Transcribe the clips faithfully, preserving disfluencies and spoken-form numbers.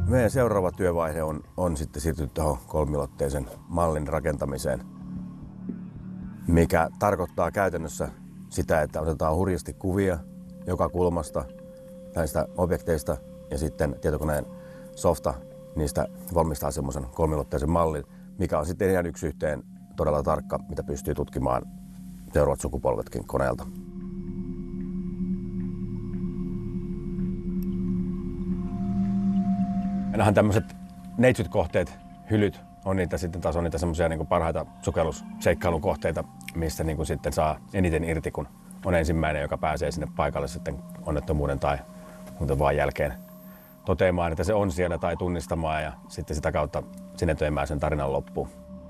Meidän seuraava työvaihe on, on sitten siirtynyt tuohon kolmiulotteisen mallin rakentamiseen, mikä tarkoittaa käytännössä sitä, että otetaan hurjasti kuvia joka kulmasta näistä objekteista ja sitten tietokoneen softa niistä valmistaa semmoisen kolmiulotteisen mallin, mikä on sitten ihan yksi yhteen todella tarkka, mitä pystyy tutkimaan seuraavat sukupolvetkin koneelta. Ainahan tämmöiset neitsyt-kohteet, hylyt, on niitä sitten taas on niitä semmoisia niin kuin parhaita sukellusseikkailukohteita, mistä niin kuin sitten saa eniten irti, kun on ensimmäinen, joka pääsee sinne paikalle sitten onnettomuuden tai muuten vaan jälkeen toteamaan, että se on siellä tai tunnistamaan ja sitten sitä kautta sinetöimään sen tarinan loppuun.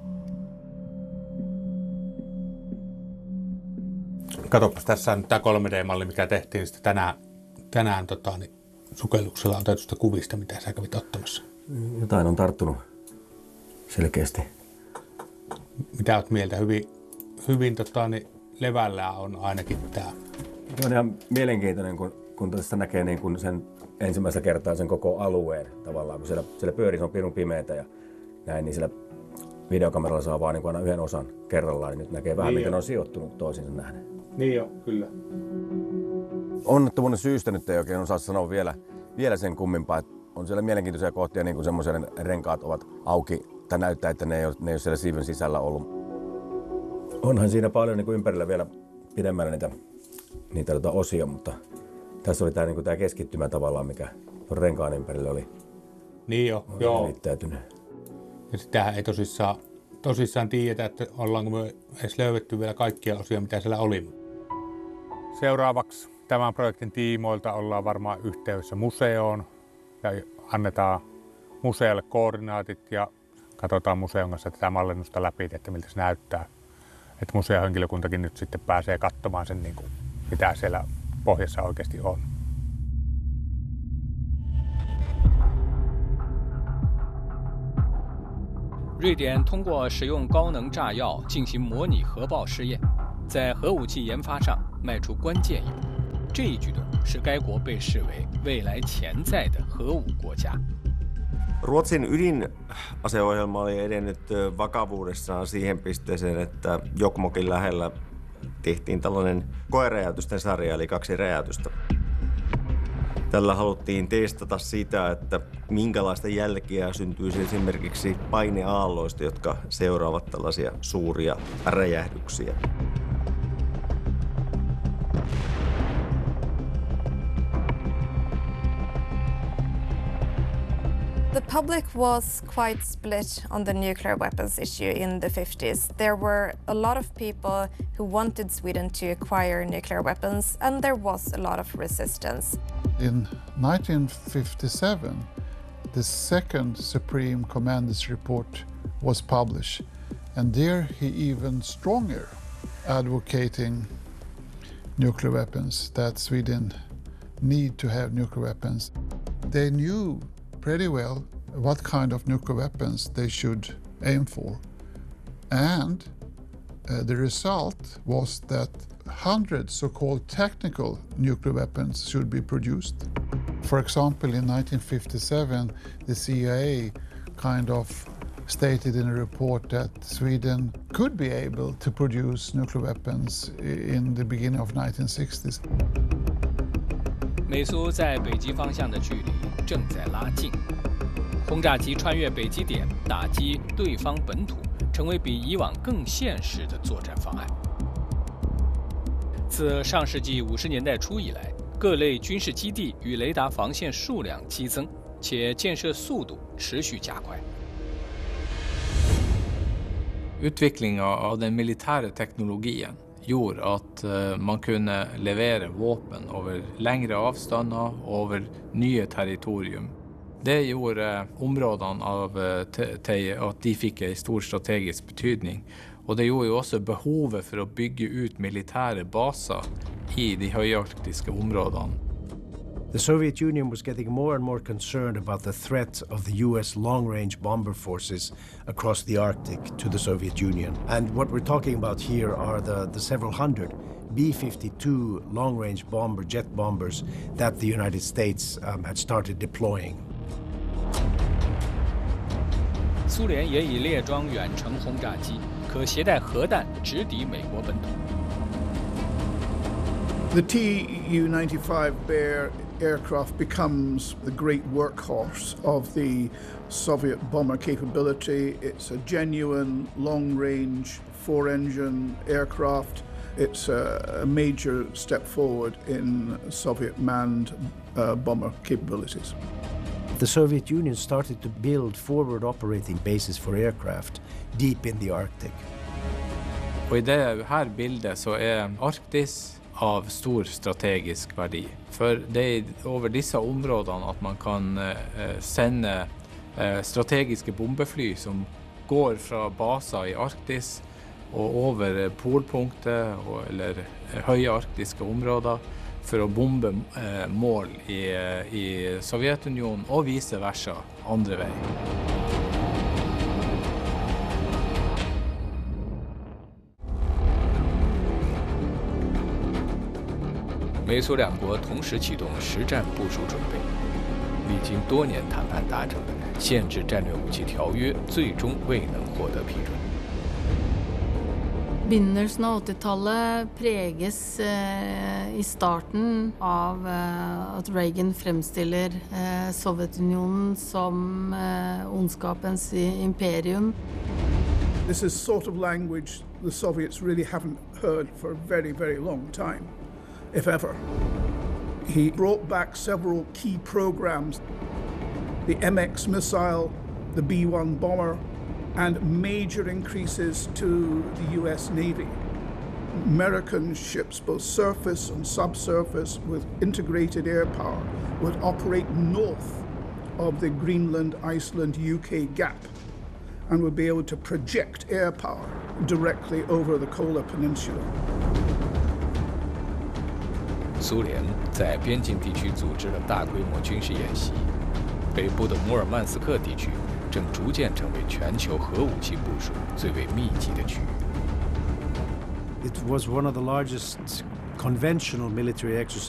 Katsopas, tässä on tämä kolme D-malli, mikä tehtiin sitten tänään, tänään tota, niin sukelluksella otetusta kuvista, mitä sä kävit ottamassa. Jotain on tarttunut selkeästi. Mitä oot mieltä? Hyvin, hyvin tota, niin levällään on ainakin tämä. Se on ihan mielenkiintoinen, kun, kun tässä näkee niin kun sen ensimmäistä kertaa sen koko alueen tavallaan. Kun siellä, siellä pyörii, se on pirun pimeätä ja näin, niin siellä videokameralla saa vaan niin aina yhden osan kerrallaan. Niin nyt näkee vähän, niin miten jo. On sijoittunut toisiinsa nähden. Niin jo, kyllä. Onnettomuuden syystä nyt ei oikein osaa sanoa vielä, vielä sen kummimpaa. Että on siellä mielenkiintoisia kohtia, niin kuin semmoisia renkaat ovat auki. Tai näyttää, että ne ei ole, ne ei ole siellä siiven sisällä ollut. Onhan siinä paljon niin kuin ympärillä vielä pidemmällä niitä, niitä tuota osia, mutta tässä oli tämä, niin kuin tämä keskittymä tavallaan, mikä tuon renkaan ympärillä oli, niin jo, oli joo. liittäytynyt. Ja sitähän ei tosissaan, tosissaan tiedetä, että ollaanko me edes löydetty vielä kaikkia osia, mitä siellä oli. Seuraavaksi tämän projektin tiimoilta ollaan varmaan yhteydessä museoon ja annetaan museolle koordinaatit ja katsotaan museon kanssa tätä mallinnusta läpi, että miltä se näyttää. Että museohenkilökuntakin nyt sitten pääsee katsomaan sen, niin kuin, mitä siellä pohjassa oikeasti on. 瑞典通过使用高能炸药进行模拟核爆试验，在核武器研发上迈出关键一步。这一举动使该国被视为未来潜在的核武国家。 Ruotsin ydinaseohjelma oli edennyt vakavuudessaan siihen pisteeseen, että Jokkmokin lähellä tehtiin tällainen koeräjäytysten sarja, eli kaksi räjäytystä. Tällä haluttiin testata sitä, että minkälaista jälkeä syntyisi esimerkiksi paineaalloista, jotka seuraavat tällaisia suuria räjähdyksiä. The public was quite split on the nuclear weapons issue in the fifties. There were a lot of people who wanted Sweden to acquire nuclear weapons, and there was a lot of resistance. In nineteen fifty-seven, the second Supreme Commander's report was published, and there he even stronger advocating nuclear weapons, that Sweden need to have nuclear weapons. They knew pretty well what kind of nuclear weapons they should aim for. And uh, the result was that hundreds so-called technical nuclear weapons should be produced. For example, in nineteen fifty-seven, the C I A kind of stated in a report that Sweden could be able to produce nuclear weapons in the beginning of nineteen sixties. 美苏在北极方向的距离正在拉近，轰炸机穿越北极点打击对方本土，成为比以往更现实的作战方案。自上世纪五十年代初以来，各类军事基地与雷达防线数量激增，且建设速度持续加快。 Utviklingen av den militära teknologien gjorde att man kunde leverera vapen över längre avstånd och över nya territorium. Det gjorde områdena av att de fick en stor strategisk betydning. Och det gjorde ju också behovet för att bygga ut militära baser i de höjarktiska områdena. The Soviet Union was getting more and more concerned about the threat of the U S long-range bomber forces across the Arctic to the Soviet Union. And what we're talking about here are the, the several hundred B fifty-two long-range bomber jet bombers that the United States um, had started deploying. 苏联也已列装远程轰炸机，可携带核弹直抵美国本土。 The T U ninety-five Bear aircraft becomes the great workhorse of the Soviet bomber capability. It's a genuine long-range four-engine aircraft. It's a major step forward in Soviet manned uh, bomber capabilities. The Soviet Union started to build forward operating bases for aircraft deep in the Arctic. Og i det her bildet så er Arktis av stor strategisk verdi. For det er over disse områdene at man kan eh, sende eh, strategiske bombefly som går fra baser i Arktis og over polpunktet og, eller høye arktiske områder for å bombe eh, mål i, i Sovjetunionen og vice versa andre vei. 美苏两国同时启动实战部署准备，历经多年谈判达成的限制战略武器条约最终未能获得批准。 Begynnelsen av åttitallet preges eh, i starten av eh, at Reagan fremstiller eh, Sovjetunionen som eh, ondskapens imperium. This is sort of language the Soviets really haven't heard for a very, very long time, if ever. He brought back several key programs, the M X missile, the B one bomber, and major increases to the U S Navy. American ships, both surface and subsurface, with integrated air power, would operate north of the Greenland-Iceland-U K gap and would be able to project air power directly over the Kola Peninsula. 苏联在边境地区组织了大规模军事演习，北部的摩尔曼斯克地区 正逐渐成为全球核武器部署最为密集的区域。 It was one of the largest conventional military exercises